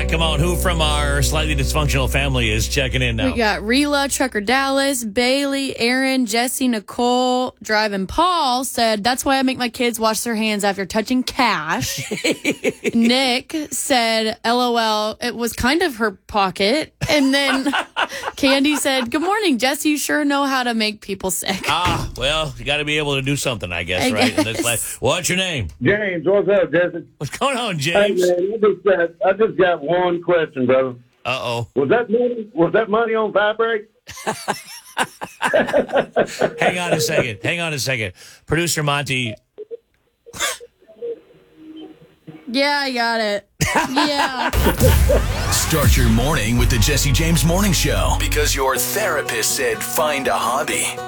Come on, who from our slightly dysfunctional family is checking in now? We got Rela, Trucker Dallas, Bailey, Aaron, Jesse, Nicole, Driving Paul said, that's why I make my kids wash their hands after touching cash. Nick said, LOL, it was kind of her pocket. And then Candy said, good morning, Jesse, you sure know how to make people sick. Well, you got to be able to do something, I guess, right? In this life. What's your name? James, what's up, Jesse? What's going on, Hey, James? man, I just got one question, brother. Uh-oh. Was that money on Vibrate? Hang on a second. Producer Monty. Yeah, I got it. Yeah. Start your morning with the Jesse James Morning Show because your therapist said find a hobby.